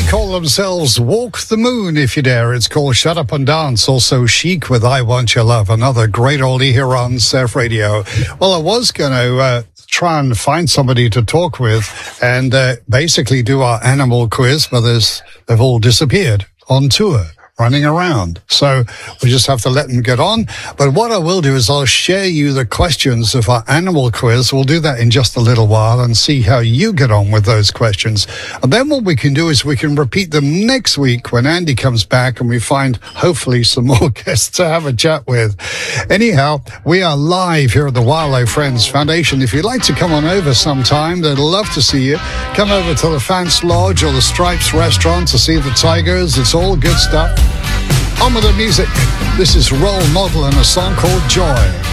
call themselves Walk the Moon, if you dare. It's called Shut Up and Dance. Also Chic with I Want Your Love, another great oldie here on Surf Radio. Well, I was going to try and find somebody to talk with and basically do our animal quiz, but they've all disappeared on tour, running around. So we just have to let them get on. But what I will do is I'll share you the questions of our animal quiz. We'll do that in just a little while and see how you get on with those questions. And then what we can do is we can repeat them next week when Andy comes back and we find hopefully some more guests to have a chat with. Anyhow, we are live here at the Wildlife Friends Foundation. If you'd like to come on over sometime, they'd love to see you. Come over to the Fance Lodge or the Stripes Restaurant to see the tigers. It's all good stuff. On with the music. This is Role Model and a song called Joy.